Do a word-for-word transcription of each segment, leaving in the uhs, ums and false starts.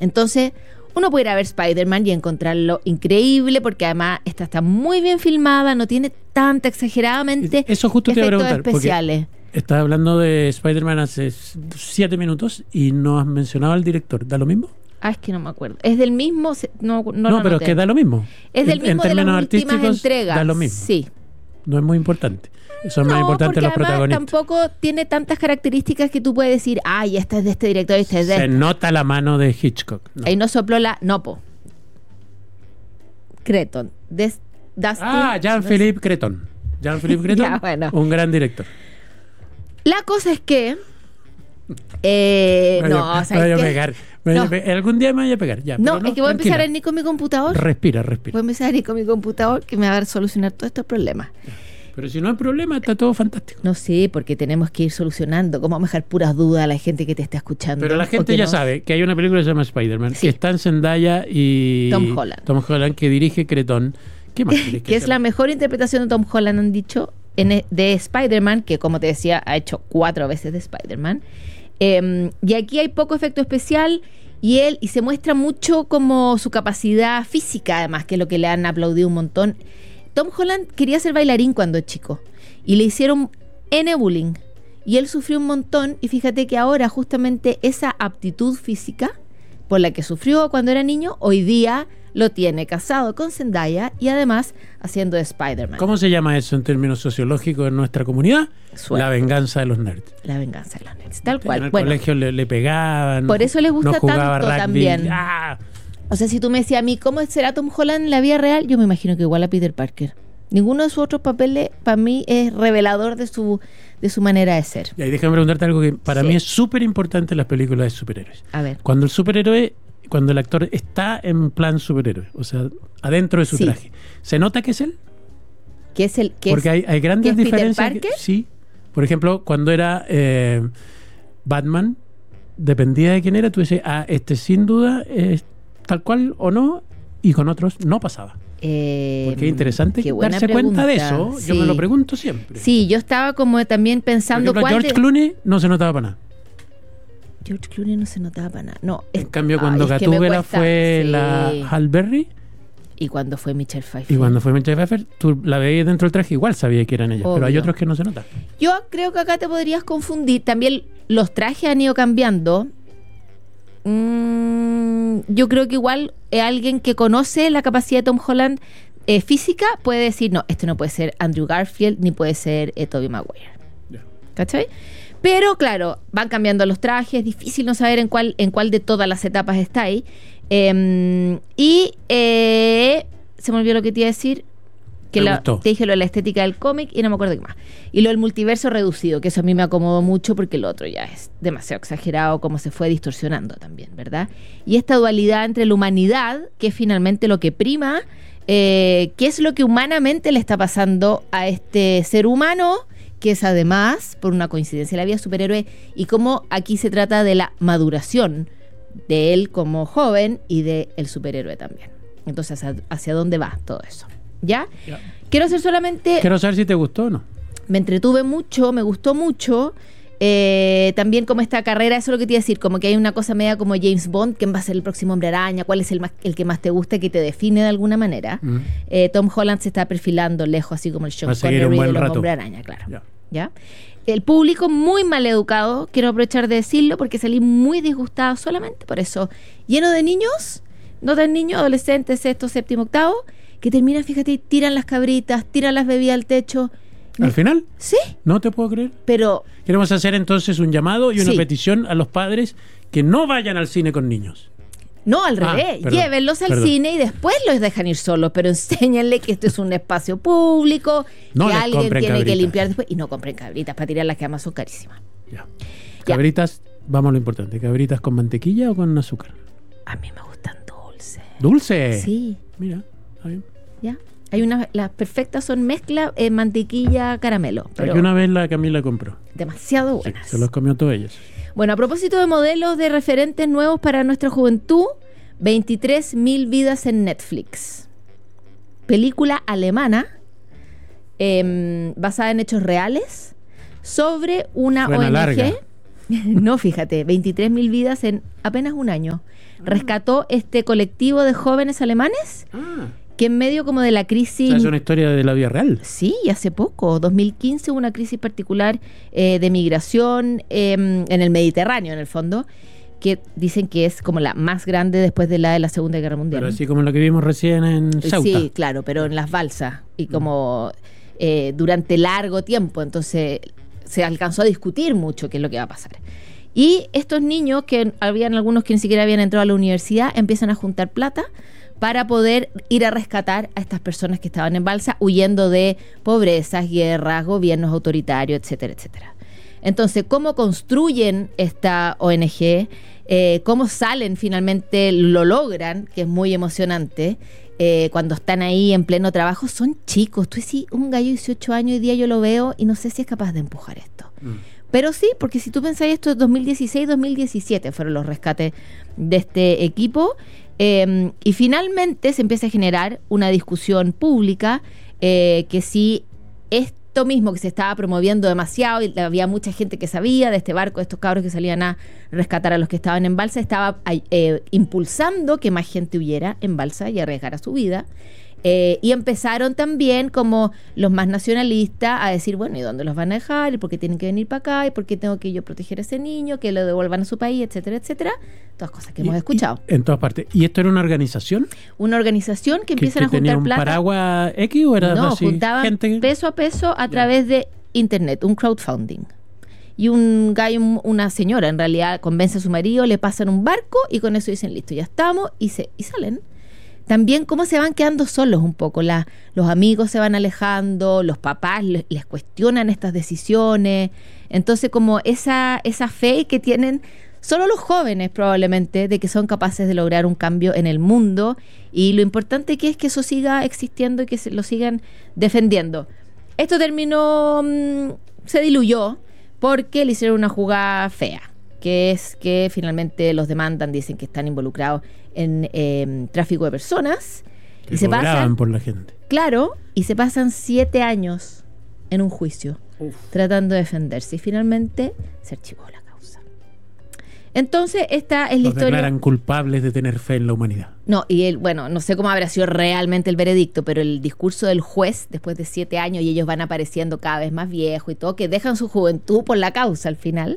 Entonces, uno puede ir a ver Spider-Man y encontrarlo increíble, porque además esta está muy bien filmada, no tiene tanta exageradamente Eso justo te iba a efectos preguntar, especiales. Estás hablando de Spider-Man hace siete minutos y no has mencionado al director. ¿Da lo mismo? Ah, es que no me acuerdo. Es del mismo... No, no, No, lo pero noté. es que da lo mismo. Es del En- mismo en de las términos últimas artísticos, entregas. da lo mismo. Sí. No es muy importante. Son más No, importantes porque los además protagonistas. tampoco tiene tantas características que tú puedes decir, ay, esta es de este director, esta es de Se este. nota la mano de Hitchcock. No. Ahí no sopló la... No, po. Creton. Des, Dustin, Ah, Jean-Philippe Creton. Jean-Philippe Creton, Ya, bueno. un gran director. La cosa es que... Eh, Me no, vaya- me ¿sabes vaya a qué? pegar. Me vaya No. a pegar. Algún día me voy a pegar. Ya, No, pero es que voy a empezar a tranquila. ir con mi computador. Respira, respira. Voy a empezar a ir con mi computador que me va a solucionar todos estos problemas. Pero si no hay problema, está todo fantástico. No sé, porque tenemos que ir solucionando. ¿Cómo vamos a dejar puras dudas a la gente que te está escuchando? Pero la ¿O gente que ya no? sabe que hay una película que se llama Spider-Man, Sí. que está en Zendaya y Tom Holland. Tom Holland, que dirige Creton. ¿Qué más querés Que es sea? la mejor interpretación de Tom Holland, han dicho, en, e- de Spider-Man, que como te decía, ha hecho cuatro veces de Spider-Man. Eh, y aquí hay poco efecto especial y él, y se muestra mucho como su capacidad física, además, que es lo que le han aplaudido un montón. Tom Holland quería ser bailarín cuando chico y le hicieron N bullying y él sufrió un montón, y fíjate que ahora justamente esa aptitud física por la que sufrió cuando era niño, hoy día lo tiene casado con Zendaya y además haciendo de Spider-Man. ¿Cómo se llama eso en términos sociológicos en nuestra comunidad? Suerte. La venganza de los nerds. La venganza de los nerds, tal En cual. el Bueno, colegio le, le pegaban. por eso les gusta no jugaba tanto rugby. también. ¡Ah! o sea, si tú me decías a mí, ¿cómo será Tom Holland en la vida real? Yo me imagino que igual a Peter Parker. Ninguno de sus otros papeles, para mí, es revelador de su, de su manera de ser. Y ahí déjame preguntarte algo que para Sí. mí es súper importante en las películas de superhéroes. A ver. Cuando el superhéroe, cuando el actor está en plan superhéroe, o sea, adentro de su Sí. traje, ¿se nota que es él? ¿Qué es el que Porque es, hay, hay grandes ¿que es Peter diferencias. que- Parker? sí. Por ejemplo, cuando era eh, Batman, dependía de quién era, tú dices, ah, este sin duda es tal cual o no, y con otros no pasaba. Eh, Porque es interesante qué buena darse cuenta de pregunta. eso. Yo me Sí. lo pregunto siempre. Sí, yo estaba como también Por pensando ejemplo, cuál George de- Clooney no se notaba para nada. George Clooney no se notaba para nada. No, En es- cambio, ay, cuando es que me Gatúbela cuesta. fue Sí. la Halle Berry Y cuando fue Michelle Pfeiffer. y cuando fue Michelle Pfeiffer, tú la veías dentro del traje, igual sabías que eran ellas. Pero hay Obvio. otros que no se notan. Yo creo que acá te podrías confundir. También los trajes han ido cambiando. Mm, yo creo que igual eh, alguien que conoce la capacidad de Tom Holland eh, física puede decir, no, este no puede ser Andrew Garfield ni puede ser eh, Tobey Maguire. Ya. ¿Cachai? Pero claro, van cambiando los trajes, es difícil no saber en cuál, en cuál de todas las etapas está ahí. Eh, y eh, se me olvidó lo que te iba a decir. Que Me la- gustó. te dije lo de la estética del cómic y no me acuerdo qué más. Y lo del multiverso reducido, que eso a mí me acomodó mucho porque lo otro ya es demasiado exagerado, como se fue distorsionando también, ¿verdad? Y esta dualidad entre la humanidad, que es finalmente lo que prima, eh, qué es lo que humanamente le está pasando a este ser humano, que es además, por una coincidencia, la vida superhéroe, y cómo aquí se trata de la maduración de él como joven y de el superhéroe también. Entonces, ¿hacia, hacia dónde va todo eso? ¿Ya? Ya. Quiero hacer solamente... Quiero saber si te gustó o no. Me entretuve mucho, me gustó mucho. Eh, también como esta carrera, eso es lo que te iba a decir, como que hay una cosa media como James Bond, ¿quién va a ser el próximo Hombre Araña? ¿Cuál es el, más, el que más te gusta, que te define de alguna manera? Mm. Eh, Tom Holland se está perfilando lejos, así como el Sean Va a seguir un Connery buen de los rato. Hombre Araña, claro. Ya. ¿Ya? El público muy mal educado, quiero aprovechar de decirlo, porque salí muy disgustada solamente por eso. Lleno de niños, no tan niños, adolescentes, sexto, séptimo, octavo, que terminan, fíjate, tiran las cabritas, tiran las bebidas al techo. ¿Al final? Sí, No te puedo creer. pero Queremos hacer entonces un llamado y una Sí. petición a los padres que no vayan al cine con niños. no, al Ah, revés. perdón, Llévenlos al perdón. cine y después los dejan ir solos, pero enséñenle que esto es un espacio público, No que les alguien compren tiene que cabritas. limpiar después. Y no compren cabritas para tirar las que además son carísimas. Ya. Ya. Cabritas, vamos a lo importante. ¿Cabritas con mantequilla o con azúcar? A mí me gustan dulces. ¿Dulce? Sí, Mira, está bien. ya. Hay unas, las perfectas son mezcla eh, mantequilla caramelo, pero Aquí una vez la Camila compró. demasiado Sí, buenas. se los comió todos ellos. Bueno, a propósito de modelos de referentes nuevos para nuestra juventud, veintitrés mil vidas en Netflix. Película alemana eh, basada en hechos reales sobre una Suena O N G. larga. No, fíjate, veintitrés mil vidas en apenas un año. Rescató este colectivo de jóvenes alemanes Ah. que en medio como de la crisis... O sea, es una historia de la vida real. Sí, y hace poco, dos mil quince, hubo una crisis particular eh, de migración eh, en el Mediterráneo, en el fondo, que dicen que es como la más grande después de la de la Segunda Guerra Mundial. Pero así como la que vimos recién en Ceuta. Sí, claro, pero en las balsas y como eh, durante largo tiempo, entonces se alcanzó a discutir mucho qué es lo que va a pasar. Y estos niños, que habían algunos que ni siquiera habían entrado a la universidad, empiezan a juntar plata para poder ir a rescatar a estas personas que estaban en balsa, huyendo de pobrezas, guerras, gobiernos autoritarios, etcétera, etcétera. Entonces, ¿cómo construyen esta O N G? Eh, ¿Cómo salen finalmente? Lo logran, que es muy emocionante. Eh, cuando están ahí en pleno trabajo, son chicos. Tú decís, un gallo de dieciocho años, hoy día yo lo veo y no sé si es capaz de empujar esto. Mm. Pero sí, porque si tú pensás, esto es dos mil dieciséis, dos mil diecisiete fueron los rescates de este equipo. Eh, y finalmente se empieza a generar una discusión pública eh, que si esto mismo que se estaba promoviendo demasiado, y había mucha gente que sabía de este barco, de estos cabros que salían a rescatar a los que estaban en balsa, estaba eh, impulsando que más gente huyera en balsa y arriesgara su vida. Eh, y empezaron también como los más nacionalistas a decir, bueno, ¿y dónde los van a dejar? ¿Y por qué tienen que venir para acá? ¿Y por qué tengo que yo proteger a ese niño? Que lo devuelvan a su país, etcétera, etcétera. Todas cosas que y, hemos escuchado. Y, en todas partes. ¿Y esto era una organización? Una organización que empiezan que a juntar tenía un plata. ¿Paraguas X o era no, así? Juntaban gente... peso a peso a través de internet, un crowdfunding. Y un gallo, una señora en realidad, convence a su marido, le pasan un barco y con eso dicen, listo, ya estamos, y, se, y salen. También cómo se van quedando solos un poco, la, los amigos se van alejando, los papás les, les cuestionan estas decisiones, entonces como esa, esa fe que tienen solo los jóvenes probablemente de que son capaces de lograr un cambio en el mundo, y lo importante que es que eso siga existiendo y que se lo sigan defendiendo. Esto terminó, mmm, se diluyó porque le hicieron una jugada fea, que es que finalmente los demandan, dicen que están involucrados en eh, tráfico de personas. Que y se pasan por la gente. Claro, y se pasan siete años en un juicio. Uf. Tratando de defenderse, y finalmente se archivó la causa. Entonces esta es la los historia. Declaran culpables de tener fe en la humanidad. No, y el, bueno, no sé cómo habrá sido realmente el veredicto, pero el discurso del juez después de siete años, y ellos van apareciendo cada vez más viejos y todo, que dejan su juventud por la causa al final.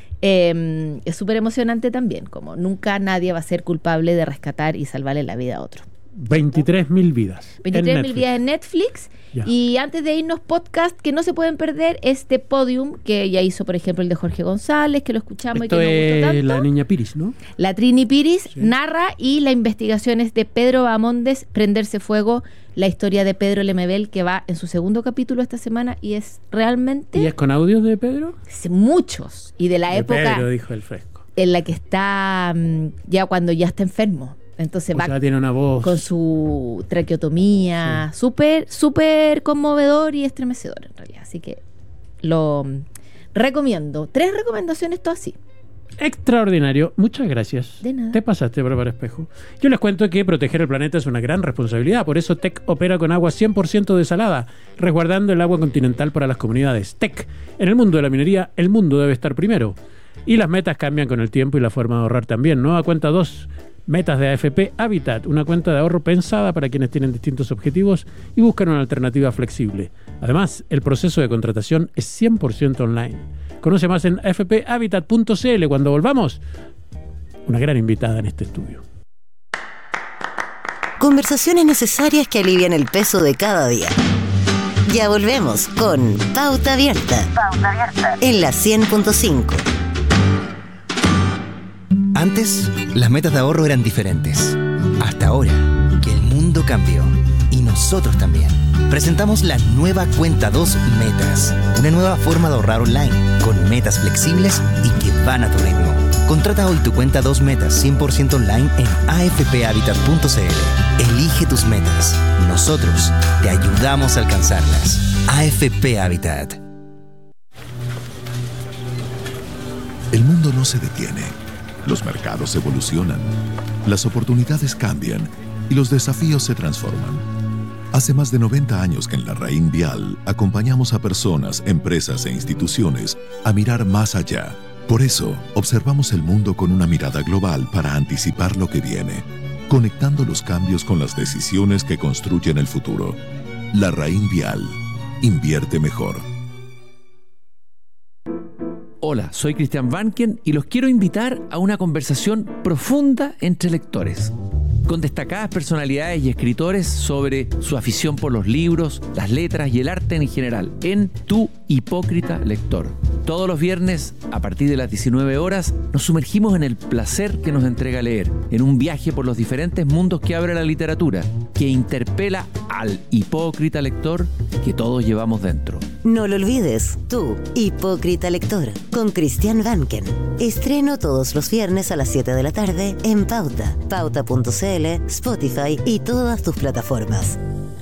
Eh, es súper emocionante también, como nunca nadie va a ser culpable de rescatar y salvarle la vida a otro. veintitrés mil vidas. veintitrés mil vidas en Netflix. Ya. Y antes de irnos, podcast que no se pueden perder, este Podium, que ya hizo, por ejemplo, el de Jorge González, que lo escuchamos. Esto y que nos gustó tanto. Es la niña Piris, ¿no? La Trini Piris sí. narra, y la investigación es de Pedro Bamondes, Prenderse Fuego, la historia de Pedro Lemebel, que va en su segundo capítulo esta semana, y es realmente... ¿Y es con audios de Pedro? Muchos, y de la de época... Pedro, dijo el fresco. En la que está ya cuando ya está enfermo. Entonces o va sea, tiene una voz con su traqueotomía, sí. súper, súper conmovedor y estremecedor en realidad. Así que lo recomiendo. Tres recomendaciones, todo así. Extraordinario, muchas gracias. De nada. Te pasaste, Bárbara Espejo. Yo les cuento que proteger el planeta es una gran responsabilidad, por eso T E C opera con agua cien por ciento desalada, resguardando el agua continental para las comunidades. T E C, en el mundo de la minería, el mundo debe estar primero. Y las metas cambian con el tiempo y la forma de ahorrar también. Nueva cuenta dos. Metas de A F P Habitat, una cuenta de ahorro pensada para quienes tienen distintos objetivos y buscan una alternativa flexible. Además, el proceso de contratación es cien por ciento online. Conoce más en a f p habitat punto c l. Cuando volvamos, una gran invitada en este estudio. Conversaciones necesarias que alivian el peso de cada día. Ya volvemos con Pauta Abierta. Pauta Abierta. En la cien punto cinco. Antes, las metas de ahorro eran diferentes. Hasta ahora, que el mundo cambió. Y nosotros también. Presentamos la nueva Cuenta dos Metas. Una nueva forma de ahorrar online, con metas flexibles y que van a tu ritmo. Contrata hoy tu Cuenta dos Metas cien por ciento online en a f p habitat punto c l. Elige tus metas. Nosotros te ayudamos a alcanzarlas. A F P Habitat. El mundo no se detiene. Los mercados evolucionan, las oportunidades cambian y los desafíos se transforman. Hace más de noventa años que en la Raín Vial acompañamos a personas, empresas e instituciones a mirar más allá Por eso, observamos el mundo con una mirada global para anticipar lo que viene, conectando los cambios con las decisiones que construyen el futuro. Larraín Vial. Invierte mejor. Hola, soy Cristian Vanken y los quiero invitar a una conversación profunda entre lectores, con destacadas personalidades y escritores sobre su afición por los libros, las letras y el arte en general, en Tu Hipócrita Lector. Todos los viernes, a partir de las diecinueve horas, nos sumergimos en el placer que nos entrega leer, en un viaje por los diferentes mundos que abre la literatura, que interpela al hipócrita lector que todos llevamos dentro. No lo olvides, Tu Hipócrita Lector, con Cristian Vanken. Estreno todos los viernes a las siete de la tarde en Pauta, pauta punto c l, Spotify y todas tus plataformas.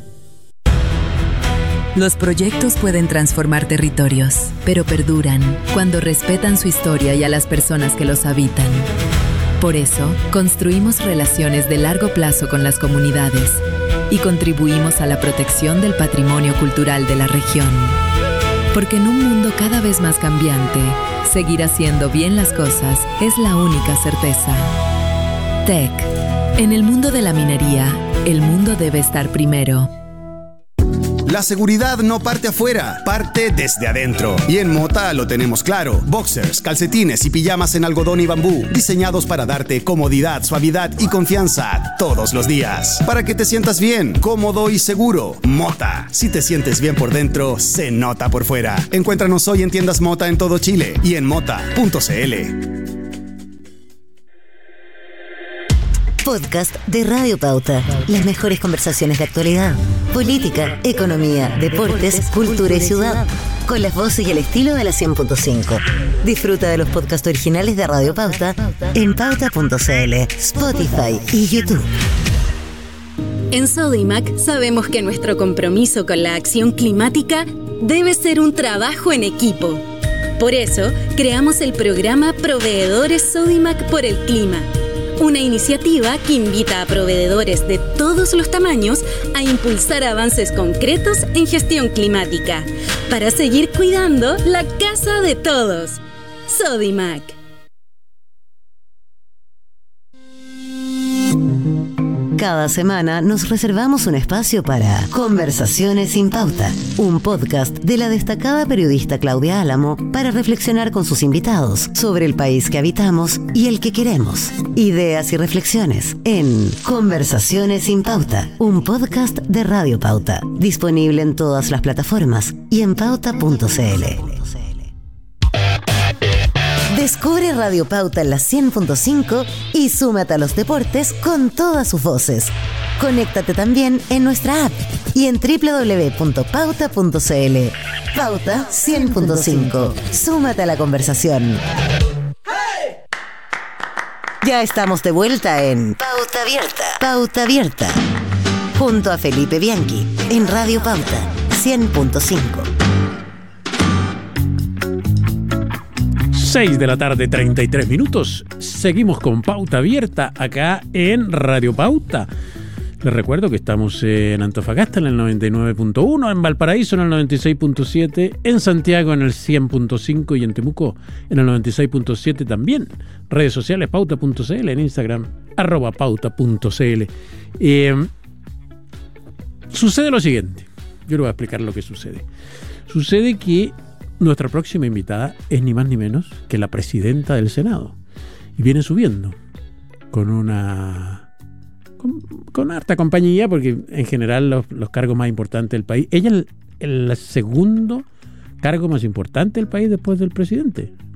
Los proyectos pueden transformar territorios, pero perduran cuando respetan su historia y a las personas que los habitan. Por eso, construimos relaciones de largo plazo con las comunidades y contribuimos a la protección del patrimonio cultural de la región. Porque en un mundo cada vez más cambiante, seguir haciendo bien las cosas es la única certeza. T E C. En el mundo de la minería, el mundo debe estar primero. La seguridad no parte afuera, parte desde adentro. Y en Mota lo tenemos claro. Boxers, calcetines y pijamas en algodón y bambú, diseñados para darte comodidad, suavidad y confianza todos los días. Para que te sientas bien, cómodo y seguro. Mota. Si te sientes bien por dentro, se nota por fuera. Encuéntranos hoy en tiendas Mota en todo Chile y en mota punto c l. Podcast de Radio Pauta. Las mejores conversaciones de actualidad, política, economía, deportes, cultura y ciudad. Con las voces y el estilo de la cien punto cinco. Disfruta de los podcasts originales de Radio Pauta en pauta punto c l, Spotify y YouTube. En Sodimac sabemos que nuestro compromiso con la acción climática debe ser un trabajo en equipo. Por eso, creamos el programa Proveedores Sodimac por el Clima. Una iniciativa que invita a proveedores de todos los tamaños a impulsar avances concretos en gestión climática para seguir cuidando la casa de todos. Sodimac. Cada semana nos reservamos un espacio para Conversaciones sin Pauta, un podcast de la destacada periodista Claudia Álamo para reflexionar con sus invitados sobre el país que habitamos y el que queremos. Ideas y reflexiones en Conversaciones sin Pauta, un podcast de Radio Pauta, disponible en todas las plataformas y en pauta punto c l. Descubre Radio Pauta en la cien punto cinco y súmate a los deportes con todas sus voces. Conéctate también en nuestra app y en doble u doble u doble u punto pauta punto c l. Pauta cien punto cinco. Súmate a la conversación. Ya estamos de vuelta en Pauta Abierta. Pauta Abierta. Junto a Felipe Bianchi en Radio Pauta cien punto cinco. seis de la tarde, treinta y tres minutos. Seguimos con Pauta Abierta acá en Radio Pauta. Les recuerdo que estamos en Antofagasta en el noventa y nueve punto uno, en Valparaíso en el noventa y seis punto siete, en Santiago en el cien punto cinco y en Temuco en el noventa y seis punto siete también. Redes sociales pauta punto c l, en Instagram arroba pauta punto c l. Eh, sucede lo siguiente. Yo les voy a explicar lo que sucede. Sucede que nuestra próxima invitada es ni más ni menos que la presidenta del Senado. Y viene subiendo con una... con, con harta compañía, porque en general los, los cargos más importantes del país... Ella es el, el segundo cargo más importante del país después del presidente.